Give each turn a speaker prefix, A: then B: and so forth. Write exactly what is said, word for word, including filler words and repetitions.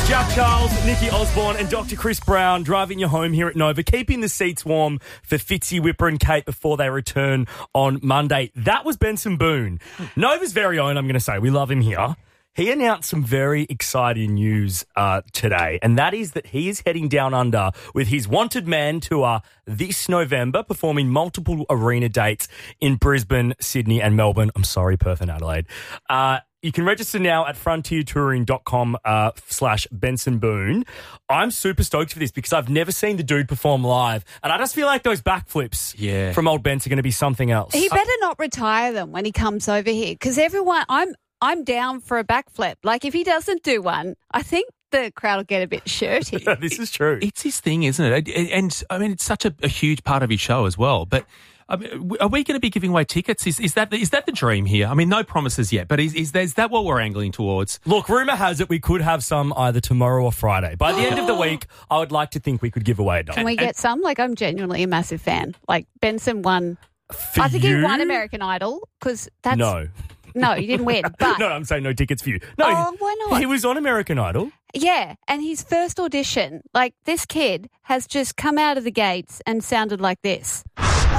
A: Jack Charles, Nikki Osborne and Doctor Chris Brown driving you home here at Nova, keeping the seats warm for Fitzy, Whipper and Kate before they return on Monday. That was Benson Boone, Nova's very own, I'm going to say. We love him here. He announced some very exciting news uh, today, and that is that he is heading down under with his Wanted Man tour this November, performing multiple arena dates in Brisbane, Sydney and Melbourne. I'm sorry, Perth and Adelaide. Uh, you can register now at frontier touring dot com uh, slash Benson Boone. I'm super stoked for this because I've never seen the dude perform live, and I just feel like those backflips
B: yeah.
A: from old Benson are going to be something else.
C: He better not retire them when he comes over here because everyone, I'm I'm down for a backflip. Like if he doesn't do one, I think the crowd will get a bit shirty.
A: This is true.
B: It's his thing, isn't it? And, and I mean, it's such a, a huge part of his show as well. But I mean, are we going to be giving away tickets? Is, is that is that the dream here? I mean, no promises yet, but is, is, is that what we're angling towards?
A: Look, rumour has it we could have some either tomorrow or Friday. By the end of the week, I would like to think we could give away a dollar.
C: Can we get some? Like, I'm genuinely a massive fan. Like, Benson won.
A: For
C: I think
A: you?
C: he won American Idol because that's.
A: No.
C: No, you didn't win. But
A: no, I'm saying no tickets for you. No,
C: oh, why not?
A: He was on American Idol.
C: Yeah, and his first audition, like this kid has just come out of the gates and sounded like this.